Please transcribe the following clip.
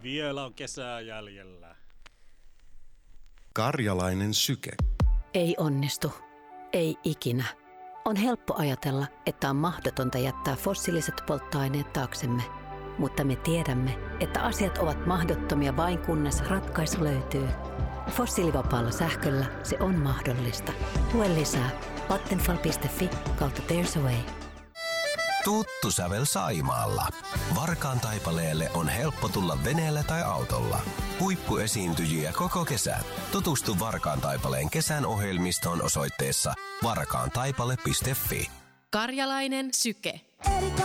Vielä on kesää jäljellä. Karjalainen syke. Ei onnistu. Ei ikinä. On helppo ajatella, että on mahdotonta jättää fossiiliset polttoaineet taaksemme. Mutta me tiedämme, että asiat ovat mahdottomia vain kunnes ratkaisu löytyy. Fossiilivapaalla sähköllä se on mahdollista. Lue lisää vattenfall.fi/there's a way. Tuttu sävel Saimaalla. Varkaan Taipaleelle on helppo tulla veneellä tai autolla. Huippuesiintyjiä koko kesän. Tutustu Varkaan Taipaleen kesän ohjelmistoon osoitteessa varkaantaipale.fi. Karjalainen syke.